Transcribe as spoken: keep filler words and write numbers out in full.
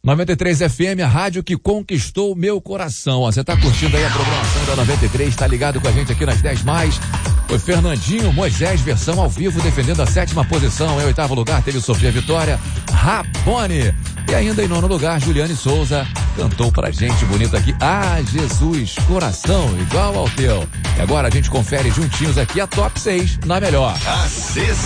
noventa e três F M, a rádio que conquistou o meu coração. Ó, você tá curtindo aí a programação da noventa e três, tá ligado com a gente aqui nas dez mais. Foi Fernandinho Moisés, versão ao vivo, defendendo a sétima posição. Em oitavo lugar teve Sofia Vitória, Rabone. E ainda em nono lugar, Juliane Souza cantou pra gente bonito aqui. Ah, Jesus, coração igual ao teu. E agora a gente confere juntinhos aqui a top seis na melhor. A sexta